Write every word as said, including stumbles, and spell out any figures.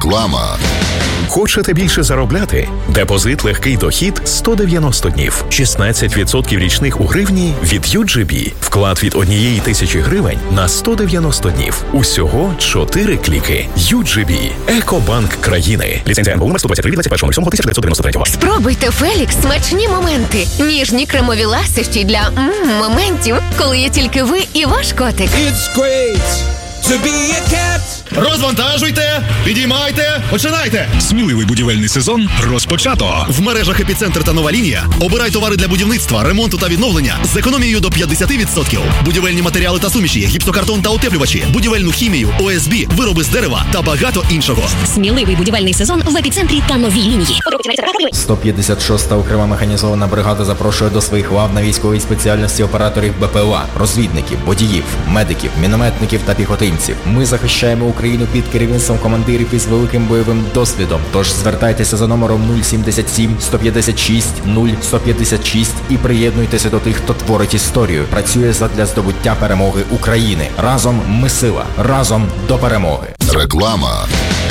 Реклама. Хочете більше заробляти? Депозит легкий дохід сто дев'яносто днів. шістнадцять відсотків річних у гривні від ю джі бі. Вклад від однієї тисячі гривень на сто дев'яносто днів. Усього чотири кліки. ю джі бі. Екобанк країни. Ліцензія ен бе у номер сто двадцять три від двадцять першого лютого тисяча дев'ятсот дев'яносто третього. Спробуйте Фелікс смачні моменти. Ніжні кремові ласощі для м, моментів, коли є тільки ви і ваш котик. It's great to be a cat. Розвантажуйте, підіймайте, починайте! Сміливий будівельний сезон розпочато. В мережах «Епіцентр» та «Нова лінія» обирай товари для будівництва, ремонту та відновлення з економією до п'ятдесят відсотків. Будівельні матеріали та суміші, гіпсокартон та утеплювачі, будівельну хімію, о ес бі, вироби з дерева та багато іншого. Сміливий будівельний сезон в «Епіцентрі» та «Новій лінії». сто п'ятдесят шоста окрема механізована бригада запрошує до своїх лав на військовій спеціальності операторів бе пе о а, розвідників, водіїв, медиків, мінометників та піхотинців. Ми захищаємо Україну під керівництвом командирів із великим бойовим досвідом. Тож звертайтеся за номером нуль сімдесят сім сто п'ятдесят шість нуль сто п'ятдесят шість і приєднуйтеся до тих, хто творить історію, працює задля здобуття перемоги України. Разом ми сила, разом до перемоги. Реклама.